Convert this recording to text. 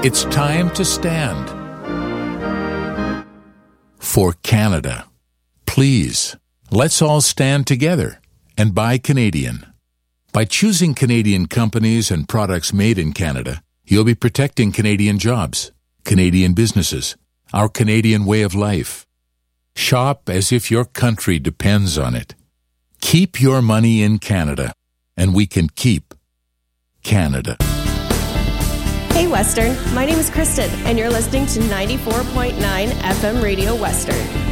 It's time to stand for Canada. Please, let's all stand together and buy Canadian. By choosing Canadian companies and products made in Canada, you'll be protecting Canadian jobs, Canadian businesses, our Canadian way of life. Shop as if your country depends on it. Keep your money in Canada, and we can keep Canada. Hey Western, my name is Kristen, and you're listening to 94.9 FM Radio Western.